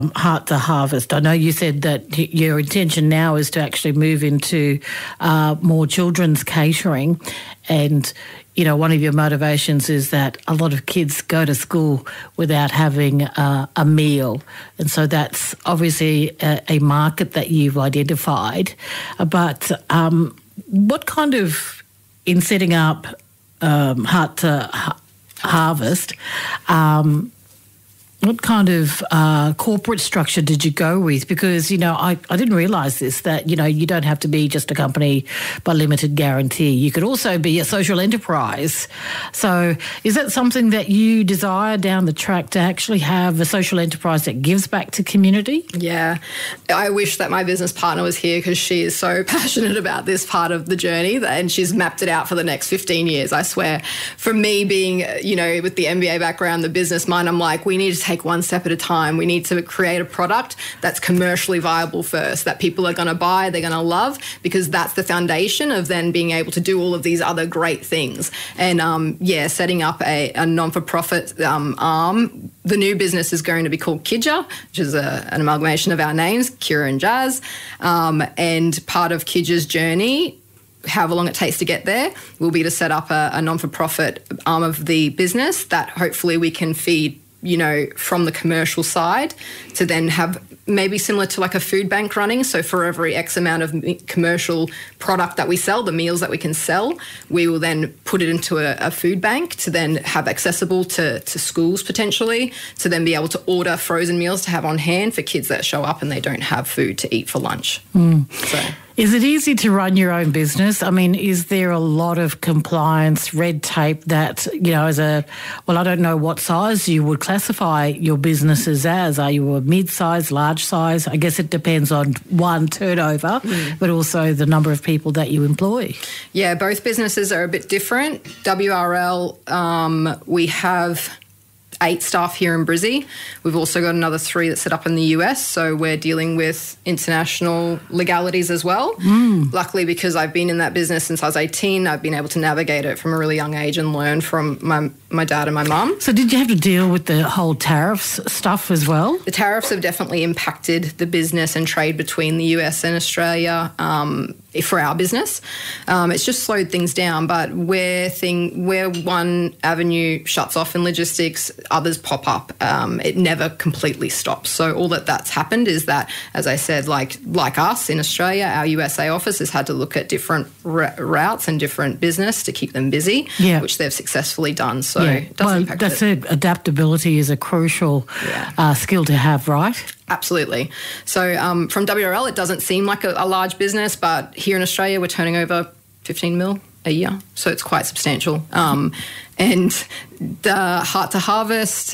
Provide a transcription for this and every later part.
Heart to Harvest. I know you said that your intention now is to actually move into more children's catering, and one of your motivations is that a lot of kids go to school without having a meal, and so that's obviously a market that you've identified. But what kind of, in setting up Heart to Harvest, what kind of corporate structure did you go with? Because, I didn't realise this, that, you don't have to be just a company by limited guarantee. You could also be a social enterprise. So is that something that you desire down the track, to actually have a social enterprise that gives back to community? Yeah. I wish that my business partner was here, because she is so passionate about this part of the journey, and she's mapped it out for the next 15 years, I swear. For me being, with the MBA background, the business mind, I'm like, we need to take one step at a time. We need to create a product that's commercially viable first, that people are going to buy, they're going to love, because that's the foundation of then being able to do all of these other great things. And setting up a non-for-profit arm. The new business is going to be called Kidja, which is an amalgamation of our names, Kira and Jazz. And part of Kidja's journey, however long it takes to get there, will be to set up a non-for-profit arm of the business that hopefully we can feed from the commercial side, to then have maybe similar to like a food bank running. So for every X amount of commercial product that we sell, the meals that we can sell, we will then put it into a food bank to then have accessible to schools potentially, to then be able to order frozen meals to have on hand for kids that show up and they don't have food to eat for lunch. So. Is it easy to run your own business? I mean, is there a lot of compliance, red tape that, I don't know what size you would classify your businesses as. Are you a mid-size, large size? I guess it depends on, one, turnover, but also the number of people that you employ. Yeah, both businesses are a bit different. WRL, we have 8 staff here in Brizzy. We've also got another 3 that's set up in the US, so we're dealing with international legalities as well. Luckily, because I've been in that business since I was 18, I've been able to navigate it from a really young age and learn from my dad and my mum. So did you have to deal with the whole tariffs stuff as well? The tariffs have definitely impacted the business and trade between the US and Australia for our business. It's just slowed things down, but where one avenue shuts off in logistics, others pop up. It never completely stops. So all that's happened is that, as I said, like us in Australia, our USA office has had to look at different routes and different business to keep them busy, which they've successfully done. So it does impact that's it. Adaptability is a crucial skill to have, right? Absolutely. So from WRL, it doesn't seem like a large business, but here in Australia, we're turning over 15 mil a year. So it's quite substantial. And the Heart to Harvest,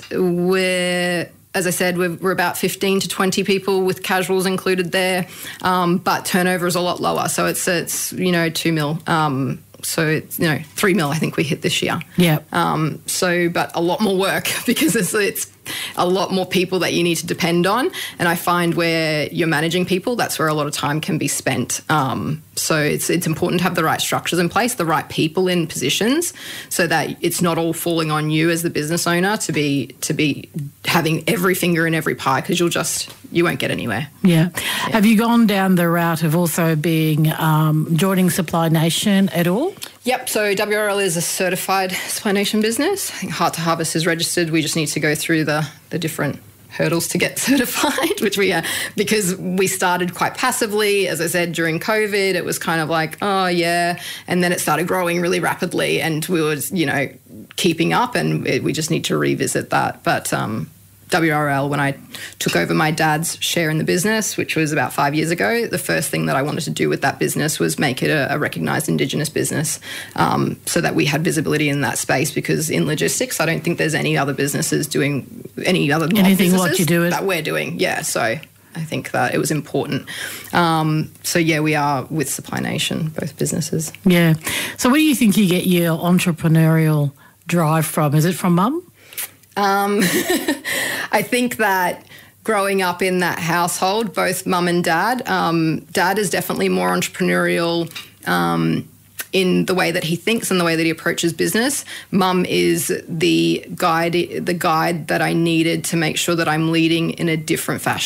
as I said, we're about 15 to 20 people with casuals included there, but turnover is a lot lower. So it's 2 mil. So it's 3 mil I think we hit this year. Yeah. But a lot more work, because it's a lot more people that you need to depend on. And I find where you're managing people, that's where a lot of time can be spent. So it's important to have the right structures in place, the right people in positions, so that it's not all falling on you as the business owner to be having every finger in every pie, because you won't get anywhere. Yeah. Have you gone down the route of also joining Supply Nation at all? Yep, so WRL is a certified Supply Nation business. I think Heart to Harvest is registered. We just need to go through the different hurdles to get certified, which we are, because we started quite passively. As I said, during COVID, it was kind of like, oh, yeah, and then it started growing really rapidly, and we were, keeping up, and we just need to revisit that. But WRL, when I took over my dad's share in the business, which was about 5 years ago, the first thing that I wanted to do with that business was make it a recognised Indigenous business, so that we had visibility in that space, because in logistics, I don't think there's any other businesses doing anything like you do it that we're doing. Yeah, so I think that it was important. We are with Supply Nation, both businesses. Yeah. So where do you think you get your entrepreneurial drive from? Is it from mum? I think that growing up in that household, both mum and dad, dad is definitely more entrepreneurial in the way that he thinks and the way that he approaches business. Mum is the guide that I needed to make sure that I'm leading in a different fashion.